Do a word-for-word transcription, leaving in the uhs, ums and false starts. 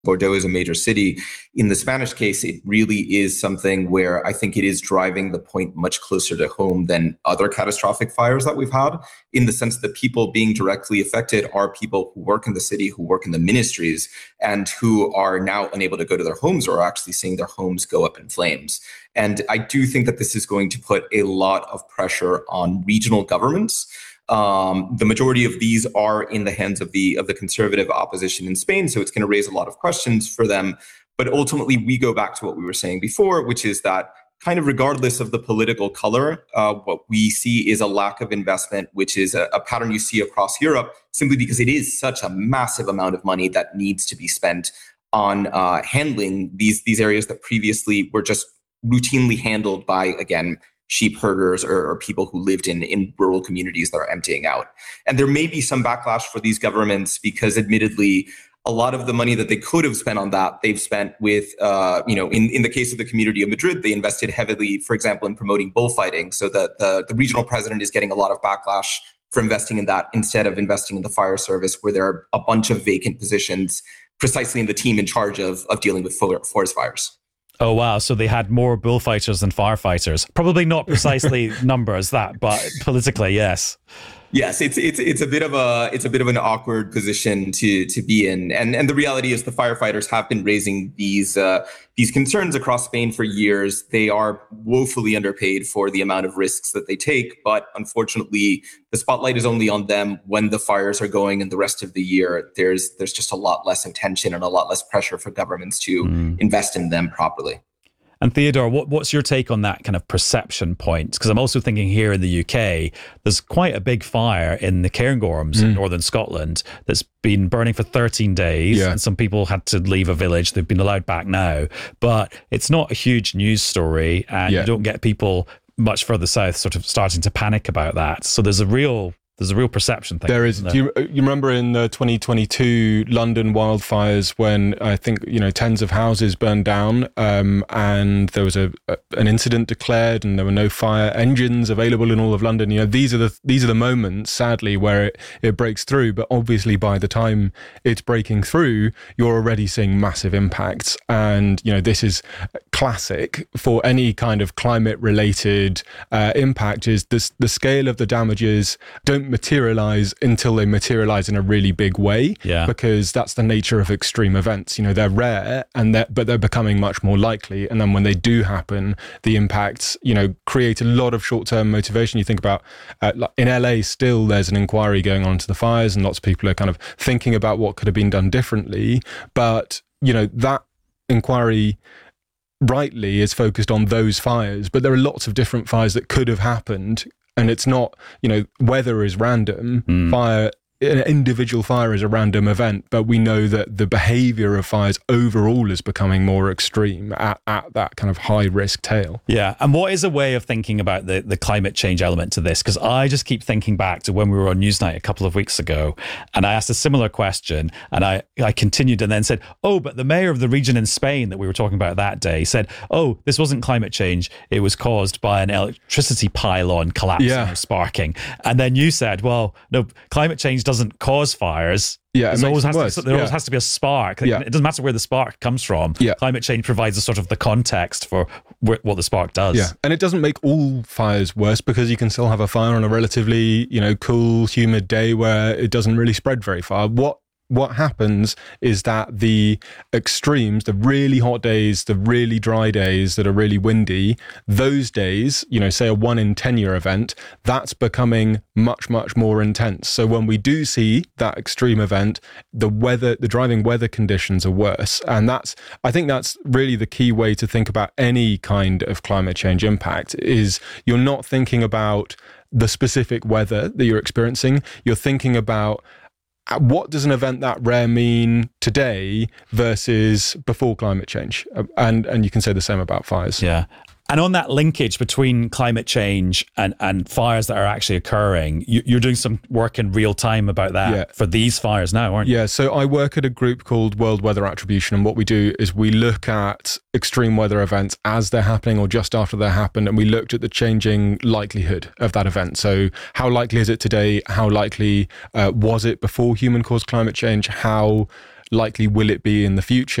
Bordeaux is a major city. In the Spanish case, it really is something where I think it is driving the point much closer to home than other catastrophic fires that we've had, in the sense that people being directly affected are people who work in the city, who work in the ministries, and who are now unable to go to their homes or are actually seeing their homes go up in flames. And I do think that this is going to put a lot of pressure on regional governments. Um, the majority of these are in the hands of the of the conservative opposition in Spain, so it's going to raise a lot of questions for them. But ultimately, we go back to what we were saying before, which is that kind of regardless of the political color, uh, what we see is a lack of investment, which is a, a pattern you see across Europe, simply because it is such a massive amount of money that needs to be spent on uh, handling these these areas that previously were just routinely handled by, again, sheep herders or, or people who lived in, in rural communities that are emptying out. And there may be some backlash for these governments because, admittedly, a lot of the money that they could have spent on that, they've spent with, uh, you know, in, in the case of the Community of Madrid, they invested heavily, for example, in promoting bullfighting. So that the, the regional president is getting a lot of backlash for investing in that instead of investing in the fire service, where there are a bunch of vacant positions precisely in the team in charge of, of dealing with forest fires. Oh, wow. So they had more bullfighters than firefighters. Probably not precisely numbers that, but politically, yes. Yes, it's it's it's a bit of a it's a bit of an awkward position to to be in, and and the reality is the firefighters have been raising these uh, these concerns across Spain for years. They are woefully underpaid for the amount of risks that they take, but unfortunately, the spotlight is only on them when the fires are going, and the rest of the year there's there's just a lot less attention and a lot less pressure for governments to mm. invest in them properly. And Theodore, what, what's your take on that kind of perception point? Because I'm also thinking here in the U K, there's quite a big fire in the Cairngorms mm. in northern Scotland that's been burning for thirteen days. Yeah. And some people had to leave a village. They've been allowed back now. But it's not a huge news story. And yeah. you don't get people much further south sort of starting to panic about that. So there's a real... There's a real perception thing. There is. Do you, you remember in the twenty twenty-two London wildfires when I think, you know, tens of houses burned down um, and there was a, a an incident declared and there were no fire engines available in all of London. You know, these are the these are the moments, sadly, where it, it breaks through. But obviously, by the time it's breaking through, you're already seeing massive impacts. And, you know, this is classic for any kind of climate-related uh, impact. Is this the scale of the damages don't materialize until they materialize in a really big way, yeah. because that's the nature of extreme events. You know, they're rare, and they're, but they're becoming much more likely. And then when they do happen, the impacts, you know, create a lot of short-term motivation. You think about uh, in L A, still there's an inquiry going on into the fires, and lots of people are kind of thinking about what could have been done differently. But, you know, that inquiry rightly is focused on those fires, but there are lots of different fires that could have happened. And it's not, you know, weather is random. Mm. Fire, an individual fire is a random event, but we know that the behavior of fires overall is becoming more extreme at, at that kind of high risk tail. Yeah. And what is a way of thinking about the, the climate change element to this? Because I just keep thinking back to when we were on Newsnight a couple of weeks ago, and I asked a similar question, and I, I continued and then said, oh, but the mayor of the region in Spain that we were talking about that day said, oh, this wasn't climate change. It was caused by an electricity pylon collapsing yeah. or sparking. And then you said, well, no, climate change doesn't doesn't cause fires. Yeah, it always has worse. to, there yeah. always has to be a spark. Yeah. It doesn't matter where the spark comes from. Yeah. Climate change provides a sort of the context for wh- what the spark does. Yeah, and it doesn't make all fires worse, because you can still have a fire on a relatively, you know, cool, humid day where it doesn't really spread very far. What What happens is that the extremes, the really hot days, the really dry days that are really windy, those days, you know, say a one in ten year event, that's becoming much, much more intense. So when we do see that extreme event, the weather, the driving weather conditions are worse. And that's, I think that's really the key way to think about any kind of climate change impact, is you're not thinking about the specific weather that you're experiencing. You're thinking about what does an event that rare mean today versus before climate change? And and you can say the same about fires. Yeah. And on that linkage between climate change and, and fires that are actually occurring, you, you're doing some work in real time about that yeah. for these fires now, aren't you? Yeah, so I work at a group called World Weather Attribution, and what we do is we look at extreme weather events as they're happening or just after they're happened, and we looked at the changing likelihood of that event. So how likely is it today? How likely uh, was it before human-caused climate change? How likely will it be in the future?